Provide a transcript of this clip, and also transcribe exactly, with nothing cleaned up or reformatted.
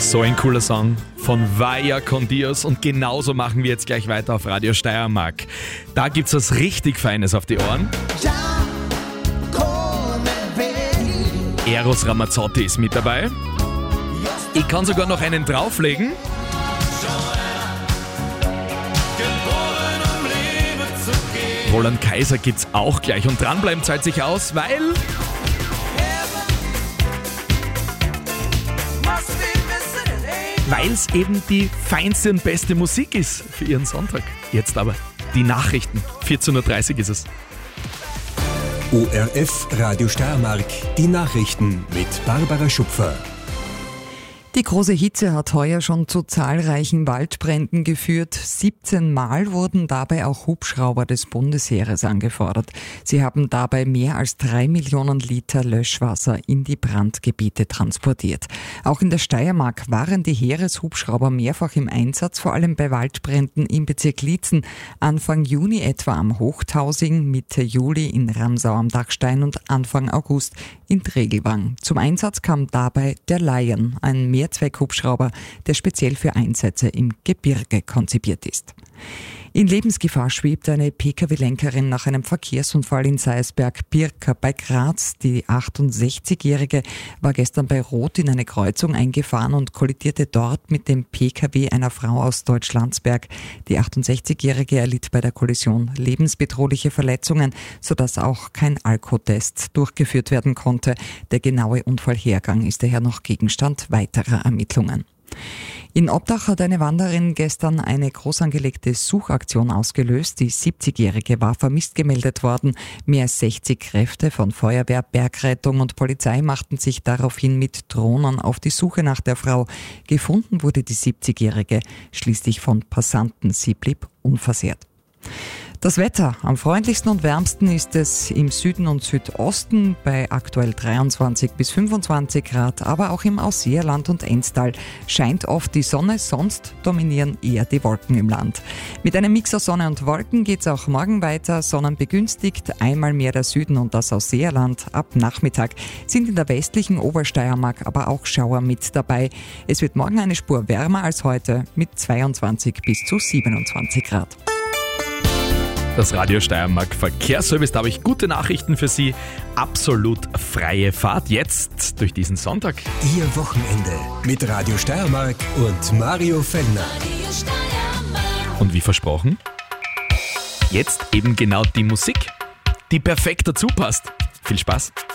So ein cooler Song von Vaya con Dios und genauso machen wir jetzt gleich weiter auf Radio Steiermark. Da gibt's was richtig Feines auf die Ohren. Eros Ramazzotti ist mit dabei. Ich kann sogar noch einen drauflegen. Roland Kaiser gibt's auch gleich und dranbleiben zahlt sich aus, weil... Weil es eben die feinste und beste Musik ist für Ihren Sonntag. Jetzt aber die Nachrichten. vierzehn Uhr dreißig ist es. O R F Radio Steiermark, die Nachrichten mit Barbara Schupfer. Die große Hitze hat heuer schon zu zahlreichen Waldbränden geführt. siebzehn Mal wurden dabei auch Hubschrauber des Bundesheeres angefordert. Sie haben dabei mehr als drei Millionen Liter Löschwasser in die Brandgebiete transportiert. Auch in der Steiermark waren die Heereshubschrauber mehrfach im Einsatz, vor allem bei Waldbränden im Bezirk Liezen. Anfang Juni etwa am Hochtausing, Mitte Juli in Ramsau am Dachstein und Anfang August in Tregelwang. Zum Einsatz kam dabei der Lion, ein Mehrzweckhubschrauber, der speziell für Einsätze im Gebirge konzipiert ist. In Lebensgefahr schwebt eine Pkw-Lenkerin nach einem Verkehrsunfall in Seisberg-Birka bei Graz. Die achtundsechzigjährige war gestern bei Rot in eine Kreuzung eingefahren und kollidierte dort mit dem Pkw einer Frau aus Deutschlandsberg. Die achtundsechzigjährige erlitt bei der Kollision lebensbedrohliche Verletzungen, sodass auch kein Alkotest durchgeführt werden konnte. Der genaue Unfallhergang ist daher noch Gegenstand weiterer Ermittlungen. In Obdach hat eine Wanderin gestern eine groß angelegte Suchaktion ausgelöst. Die siebzigjährige war vermisst gemeldet worden. Mehr als sechzig Kräfte von Feuerwehr, Bergrettung und Polizei machten sich daraufhin mit Drohnen auf die Suche nach der Frau. Gefunden wurde die siebzigjährige schließlich von Passanten. Sie blieb unversehrt. Das Wetter. Am freundlichsten und wärmsten ist es im Süden und Südosten bei aktuell dreiundzwanzig bis fünfundzwanzig Grad, aber auch im Ausseerland und Enstal scheint oft die Sonne, sonst dominieren eher die Wolken im Land. Mit einem Mix aus Sonne und Wolken geht's auch morgen weiter. Sonnenbegünstigt, einmal mehr der Süden und das Ausseerland. Ab Nachmittag sind in der westlichen Obersteiermark aber auch Schauer mit dabei. Es wird morgen eine Spur wärmer als heute mit zweiundzwanzig bis zu siebenundzwanzig Grad. Das Radio Steiermark Verkehrsservice, da habe ich gute Nachrichten für Sie. Absolut freie Fahrt jetzt durch diesen Sonntag. Ihr Wochenende mit Radio Steiermark und Mario Fellner. Und wie versprochen, jetzt eben genau die Musik, die perfekt dazu passt. Viel Spaß!